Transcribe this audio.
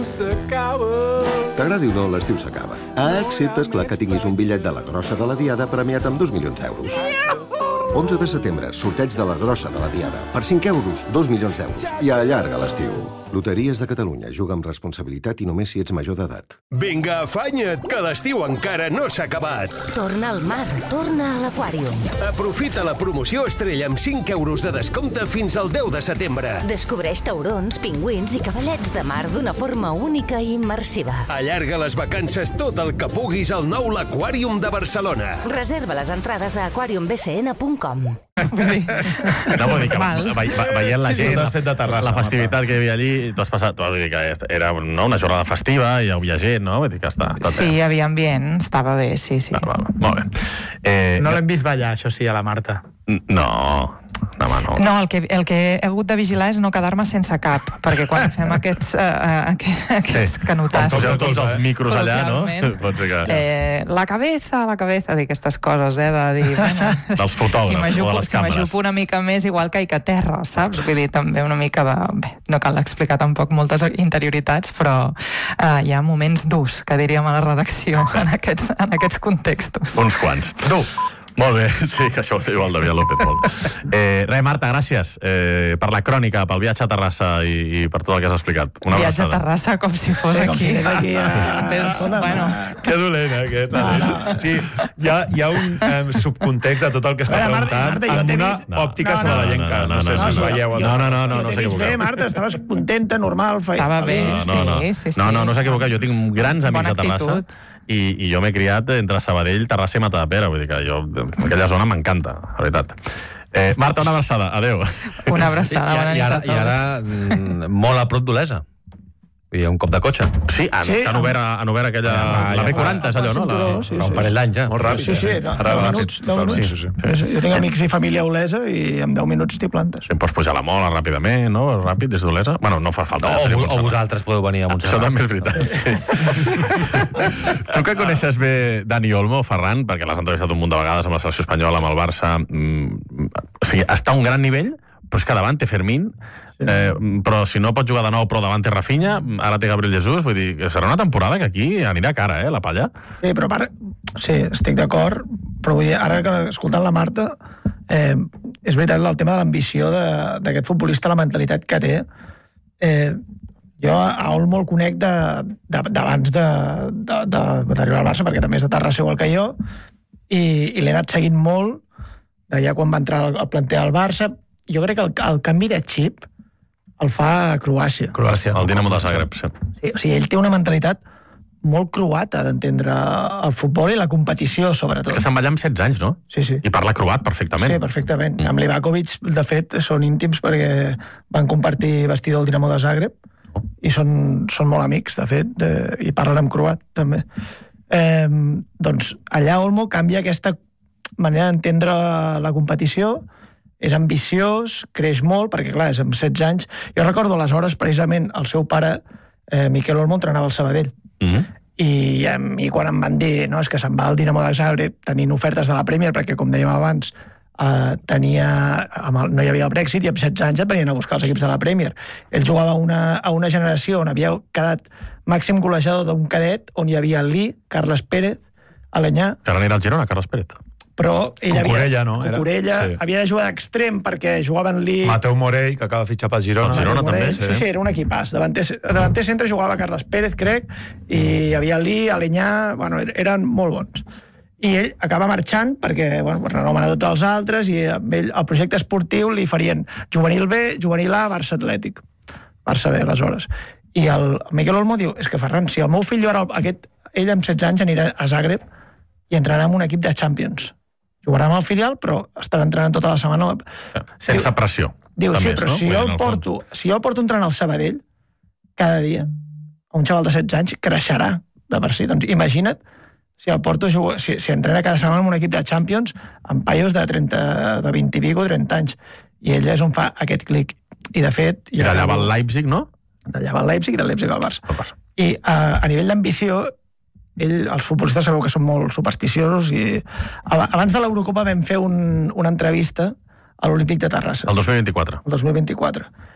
s'acaba. T'agradi o no, l'estiu s'acaba. Excepte, esclar, que tinguis un bitllet de la Grossa de la Diada premiat amb 2 milions d'euros. 11 de setembre, sorteig de la Grossa de la Diada. Per 5 euros, 2 milions d'euros. I allarga l'estiu. Loteries de Catalunya. Juga amb responsabilitat i només si ets major d'edat. Vinga, afanya't, que l'estiu encara no s'ha acabat. Torna al mar, torna a l'Aquàrium. Aprofita la promoció estrella amb 5 euros de descompte fins al 10 de setembre. Descobreix taurons, pingüins i cavallets de mar d'una forma única i immersiva. Allarga les vacances tot el que puguis al nou l'Aquàrium de Barcelona. Reserva les entrades a aquariumbcn.com. No, vull dir que veient la gent, la festivitat que hi havia allí, tu has passat, vull dir que era una jornada festiva, hi havia gent, no? Vull dir que està Sí, hi havia ambient, estava bé, sí. Molt bé. No l'hem vist ballar, això sí, a la Marta. No, No, el que he hagut de vigilar és no quedar-me sense cap, perquè quan fem aquests canotats... Com tots els micros allà, no? Pot ser que... La cabeza, i aquestes coses, de dir... Dels fotògrafs o de les càmeres. Si m'ajupo una mica més, igual que a terra, saps? Vull dir, també una mica de... Bé, no cal explicar tampoc moltes interioritats, però hi ha moments durs, que diríem a la redacció, en aquests contextos. Uns quants. Molt bé, sí, que això ho diu el David López molt. Marta, gràcies per la crònica, pel viatge a Terrassa i per tot el que has explicat. Una viatge a Terrassa com si fos aquí. Que dolent, aquest. Sí, hi ha un subcontext de tot el que està preguntant amb una òptica sabadellenca. No sé si us veieu. No s'equivoca. Marta, estaves contenta, normal. Estava bé, sí. No s'equivoca. Jo tinc grans amics a Terrassa i jo m'he criat entre Sabadell, Terrassa i Matadepera, vull dir que jo, aquella zona m'encanta, la veritat. Marta, una abraçada, adeu. Una abraçada, bona nit a tots. I ara molt a prop d'Olesa. Hi ha un cop de cotxe. Sí, han obert aquella... La B40 és allò, no? Fa un parell d'anys, ja. Molt ràpid. Sí, 10 minuts. Jo tinc amics i família a Olesa i en 10 minuts t'hi plantes. Pots pujar a la Mola ràpidament, no? Ràpid, des d'Olesa. Bueno, no fa falta. O vosaltres podeu venir a Montserrat. Això també és veritat, sí. Tu que coneixes bé Dani Olmo, Ferran, perquè l'has entrevistat un munt de vegades amb la selecció espanyola, amb el Barça, o sigui, està a un gran nivell, però és que davant té Fermín, però si no pot jugar de nou, però davant té Rafinha, ara té Gabriel Jesús, vull dir, serà una temporada que aquí anirà cara, la palla. Sí, però sí, estic d'acord, però vull dir, ara que escoltant la Marta, és veritat el tema de l'ambició d'aquest futbolista, la mentalitat que té. Jo a Olmo el conec d'abans d'arribar al Barça, perquè també és de Terrassa igual que jo, i l'he anat seguint molt, d'allà quan va entrar al planter al Barça. Jo crec que el canvi de xip el fa a Croàcia. El Dinamo de Zagreb, sí. Sí, o sigui, ell té una mentalitat molt croata d'entendre el futbol i la competició, sobretot. És que se'n va allà amb 16 anys, no? Sí. I parla croat perfectament. Sí, perfectament. Amb Livakovic, de fet, són íntims perquè van compartir vestidor al Dinamo de Zagreb i són molt amics, de fet, i parlen en croat, també. Doncs allà Olmo canvia aquesta manera d'entendre la competició, és ambiciós, creix molt, perquè clar, és amb 16 anys. Jo recordo aleshores, precisament, el seu pare, Miquel Olmo, entrenava al Sabadell. I quan em van dir, no, és que se'n va al Dinamo de Zagreb tenint ofertes de la Premier, perquè, com dèiem abans, no hi havia el Brexit i amb 16 anys et venien a buscar els equips de la Premier. Ell jugava a una generació on havia quedat màxim golejador d'un cadet, on hi havia Lee, Carles Pérez, Alenyà... Que ara anirà al Girona, Carles Pérez. Però ell Cucurella havia de jugar d'extrem perquè jugaven Lee... Mateu Morell, que acaba de fitxar pel Girona. El Girona també, sí, era un equipàs. Davanter centre jugava Carles Pérez, crec, i hi havia Lee, Alenyà... Bueno, eren molt bons. I ell acaba marxant perquè, renomena tots els altres, i amb ell el projecte esportiu li farien juvenil B, juvenil A, Barça Atlètic. Barça B, aleshores. I el Miquel Olmo diu, és que Ferran, si el meu fill ara, ell amb 16 anys anirà a Zagreb i entrarà en un equip de Champions. Jugarà amb el filial, però estarà entrenant tota la setmana. Sense pressió. Diu, sí, però si jo el porto entrenant al Sabadell cada dia, un xaval de 16 anys creixerà de per si. Doncs imagina't si el porto si entrena cada setmana en un equip de Champions amb paios de 20 i pico, 30 anys. I ell és on fa aquest clic. I de fet... I d'allà va el Leipzig, no? D'allà va el Leipzig i del Leipzig al Barça. I a nivell d'ambició, els futbolistes sabeu que són molt supersticiosos i abans de l'Eurocopa vam fer una entrevista a l'Olímpic de Terrassa. El 2024. El 2024.